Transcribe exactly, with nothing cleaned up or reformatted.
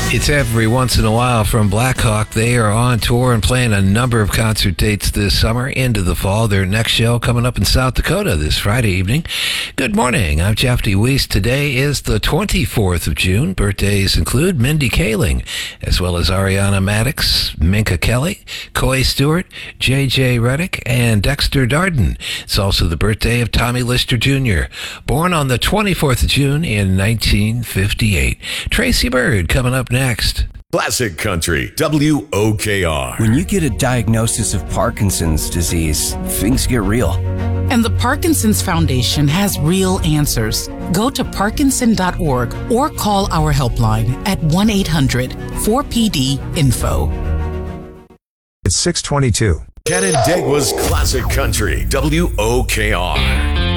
It's every once in a while from Blackhawk. They are on tour and playing a number of concert dates this summer into the fall. Their next show coming up in South Dakota this Friday evening. Good morning. I'm Jeff DeWeese. Today is the twenty-fourth of June. Birthdays include Mindy Kaling, as well as Ariana Madix, Minka Kelly, Coy Stewart, J J Redick, and Dexter Darden. It's also the birthday of Tommy Lister Junior, born on the twenty-fourth of June in nineteen fifty-eight. Tracy Byrd coming up next. Next. Classic Country, W O K R. When you get a diagnosis of Parkinson's disease, things get real. And the Parkinson's Foundation has real answers. Go to parkinson dot org or call our helpline at one eight hundred four P D info. It's six twenty-two. Canandaigua's Classic Country, W O K R.